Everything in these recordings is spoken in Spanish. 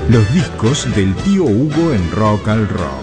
Los discos del tío Hugo en Rock al Rock.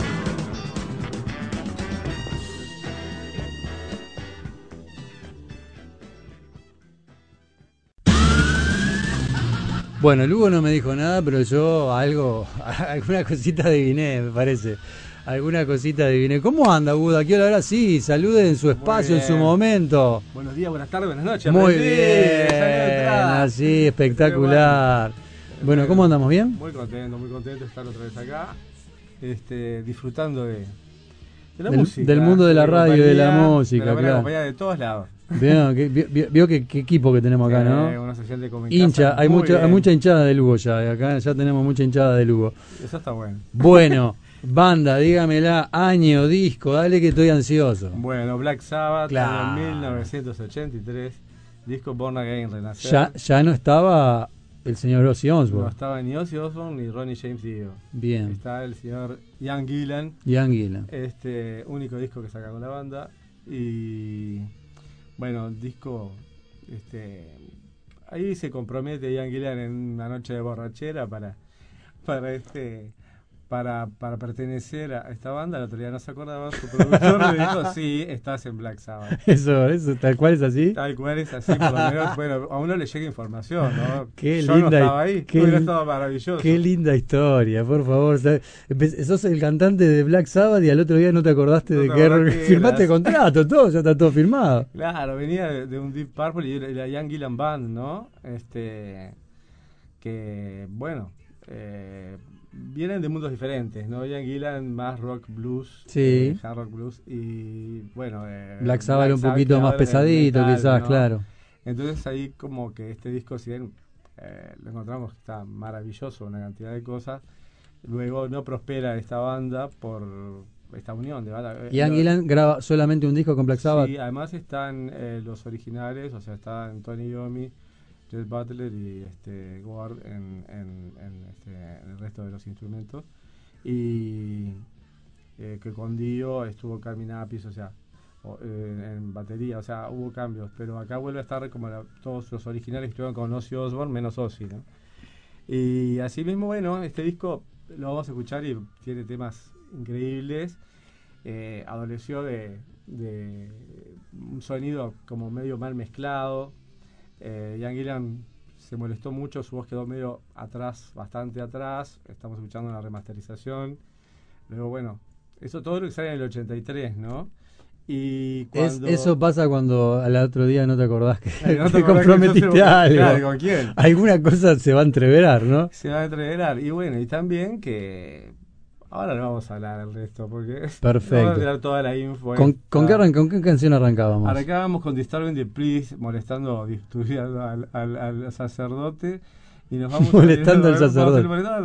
Bueno, el Hugo no me dijo nada, pero yo alguna cosita adiviné, me parece. Alguna cosita adiviné. ¿Cómo anda, Hugo? Aquí ahora sí, salude en su espacio, en su momento. Buenos días, buenas tardes, buenas noches. Muy bien, así, espectacular. Bueno, ¿cómo andamos? ¿Bien? Muy contento de estar otra vez acá, disfrutando de la música. Del mundo de la radio y de la música, de la claro. compañía de todos lados. Vio qué equipo que tenemos acá, ¿no? Una sesión de Hincha, hay mucha hinchada de Lugo ya. Acá ya tenemos mucha hinchada de Lugo. Eso está bueno. Bueno, banda, dígamela, año, disco, dale que estoy ansioso. Bueno, Black Sabbath, claro. En 1983, disco Born Again, Renacer. Ya no estaba el señor Ozzy Osbourne. No estaba ni Ozzy Osbourne ni Ronnie James Dio. Bien. Está el señor Ian Gillan. Único disco que saca con la banda. Y bueno, disco, ahí se compromete Ian Gillan en una noche de borrachera para pertenecer a esta banda. La autoridad no se acordaba, su productor le dijo, sí, estás en Black Sabbath. Eso, tal cual es así. Tal cual es así, por lo menos, bueno, a uno le llega información, ¿no? Qué Yo linda, no estaba ahí, hubiera estado maravilloso. Qué linda historia, por favor. Sos el cantante de Black Sabbath y al otro día no te acordaste de que firmaste contrato, todo, ya está todo firmado. Claro, venía de un Deep Purple y la Ian Gillan Band, ¿no? Que, bueno, vienen de mundos diferentes, ¿no? Ian Gillan más rock blues, sí. Hard rock blues, y bueno, Black Sabbath un poquito más pesadito, metal, quizás, ¿no? Claro. Entonces ahí como que este disco, si bien lo encontramos que está maravilloso, una cantidad de cosas, luego no prospera esta banda por esta unión de banda. Ian Gillan graba solamente un disco con Black Sabbath. Sí, además están los originales, o sea, están Tony Iommi, Jeff Butler y Ward en el resto de los instrumentos, y que con Dio estuvo Carmine Appice, o sea, en batería, o sea, hubo cambios, pero acá vuelve a estar como todos los originales que estuvieron con Ozzy Osbourne, menos Ozzy, ¿no? Y así mismo, bueno, este disco lo vamos a escuchar y tiene temas increíbles. Adoleció de un sonido como medio mal mezclado. Ian Gillan se molestó mucho, su voz quedó medio atrás, bastante atrás. Estamos escuchando una remasterización. Luego, bueno, eso todo lo que sale en el 83, ¿no? Y cuando... Eso pasa cuando al otro día no te acordás que no te comprometiste a algo. Claro, ¿con quién? Alguna cosa se va a entreverar, ¿no? Se va a entreverar. Y bueno, y también que... Ahora no vamos a hablar del resto, porque perfecto. Vamos a tirar toda la info. ¿Con qué canción arrancábamos? Arrancábamos con Disturbing the Priest, molestando al sacerdote. Y nos vamos molestando al sacerdote.